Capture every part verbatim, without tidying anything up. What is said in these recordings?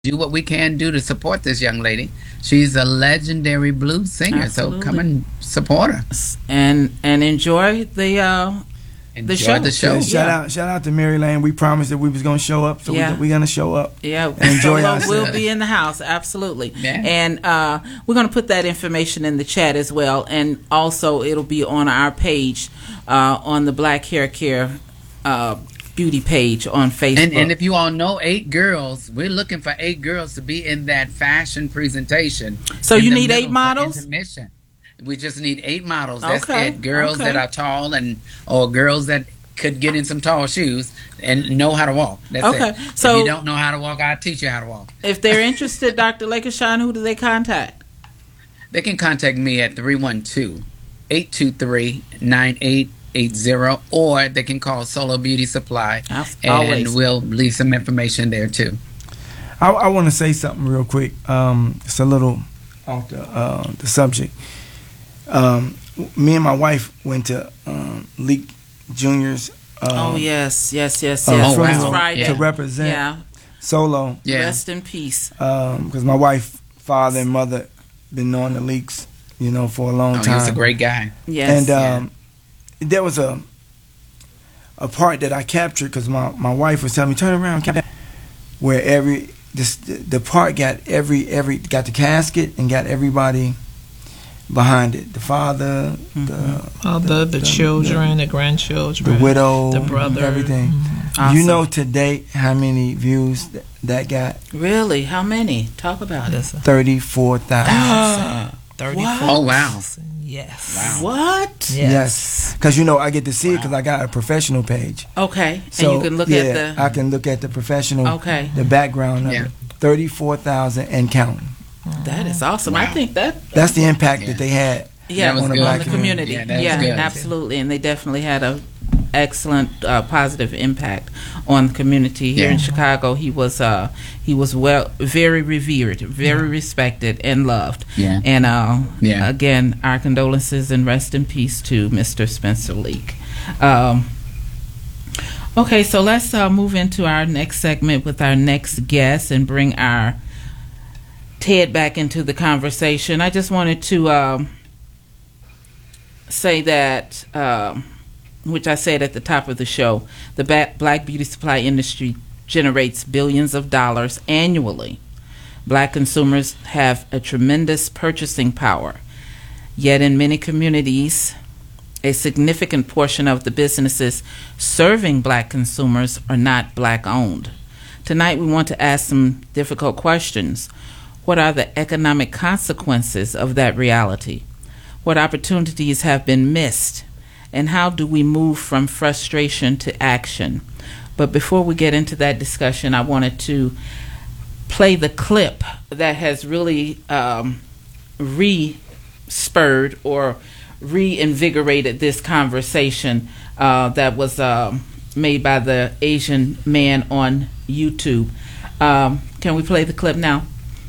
do what we can do to support this young lady. She's a legendary blues singer, Absolutely. so come and support her. and and enjoy the uh, Enjoy show. the show. Yeah, shout Yeah. out, shout out to Mary Lane. We promised that we was gonna show up, so Yeah. we, we're gonna show up. Yeah, Enjoy Solo ourselves. will be in the house, absolutely. Yeah. And uh, we're going to put that information in the chat as well, and also it'll be on our page uh, on the Black Hair Care uh, beauty page on Facebook. And, and if you all know eight girls, we're looking for eight girls to be in that fashion presentation. So in you the need eight middle for models? intermission. We just need eight models. That's Okay, it. Girls okay. that are tall and or girls that could get in some tall shoes and know how to walk. That's Okay, it. so- if you don't know how to walk, I'll teach you how to walk. If they're interested, Doctor Lakershawn, who do they contact? They can contact me at three one two, eight two three, nine eight eight zero, or they can call Solo Beauty Supply, As and always. we'll leave some information there too. I, I want to say something real quick. Um, it's a little off the uh, the subject. Um, me and my wife went to um, Leak Junior's. Um, oh yes, yes, yes, uh, yes. Oh, wow. Last funeral Friday. to represent Yeah. Solo, Yeah. Rest in peace. because my wife, father, and mother been knowing the Leaks, you know, for a long Oh, he time. was a great guy. Yes. And um, there was a a part that I captured because my, my wife was telling me turn around, cap-" where every this the part got every every got the casket and got everybody behind it. The father, the Oh, the, the children, the grandchildren, the widow, the brother, everything. Awesome. You know today how many views th- that got? Really? How many? Talk about it. Listen, thirty-four thousand. thirty-four. Oh, wow. Yes. Wow. What? Yes, because you know I get to see it because I got a professional page. Okay. So and you can look yeah, at the. I can look at the professional, Okay. the background of Yeah. it. Thirty-four thousand and counting. That is awesome. I Wow. think that. That's the impact Yeah. that they had. Yeah, That was on good. the Black community. Yeah, that was Yeah, good. absolutely, and they definitely had a excellent uh, positive impact on the community here in Yeah. Chicago. He was uh, he was well, very revered, very respected, and loved. Yeah. And uh, Yeah. again, our condolences and rest in peace to Mister Spencer Leak. Um, okay, so let's uh, move into our next segment with our next guest and bring our Ted back into the conversation. I just wanted to um, say that, um, which I said at the top of the show, the ba- black beauty supply industry generates billions of dollars annually. Black consumers have a tremendous purchasing power, yet in many communities, a significant portion of the businesses serving black consumers are not black owned. Tonight we want to ask some difficult questions. What are the economic consequences of that reality? What opportunities have been missed? And how do we move from frustration to action? But before we get into that discussion, I wanted to play the clip that has really um, re-spurred or reinvigorated this conversation uh, that was uh, made by the Asian man on YouTube. Um, can we play the clip now?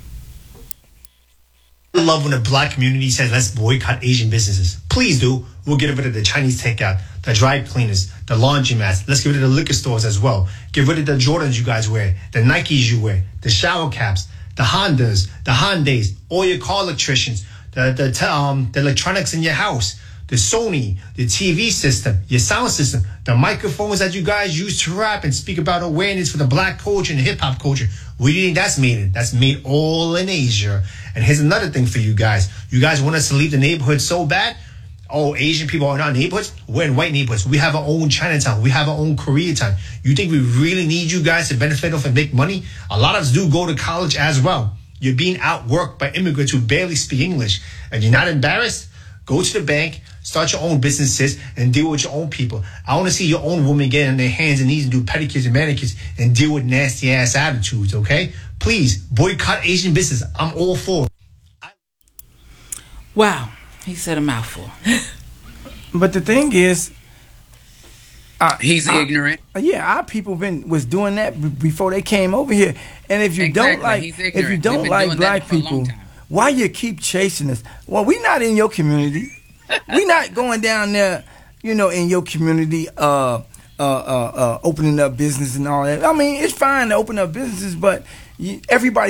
I love when the black community says, let's boycott Asian businesses. Please do. We'll get rid of the Chinese takeout, the dry cleaners, the laundromats. Let's get rid of the liquor stores as well. Get rid of the Jordans you guys wear, the Nikes you wear, the shower caps, the Hondas, the Hyundais, all your car electricians, the the te- um the electronics in your house, the Sony, the T V system, your sound system, the microphones that you guys use to rap and speak about awareness for the black culture and hip hop culture. Where do you think that's made in? That's made all in Asia. And here's another thing for you guys. You guys want us to leave the neighborhood so bad? Oh, Asian people are in our neighborhoods? We're in white neighborhoods. We have our own Chinatown. We have our own Koreatown. You think we really need you guys to benefit off and make money? A lot of us do go to college as well. You're being outworked by immigrants who barely speak English. And you're not embarrassed? Go to the bank, start your own businesses, and deal with your own people. I want to see your own women get on their hands and knees and do pedicures and manicures and deal with nasty ass attitudes, okay? Please, boycott Asian business. I'm all for it. Wow, he said a mouthful. But the thing is, uh, He's uh, ignorant. yeah, our people been was doing that b- before they came over here. And if you don't Exactly, like, he's if ignorant. you We've don't been like doing black that for a long people, time. why you keep chasing us? Well, we not in your community. We not going down there, you know, in your community, uh, uh, uh, uh, opening up business and all that. I mean, it's fine to open up businesses, but You, everybody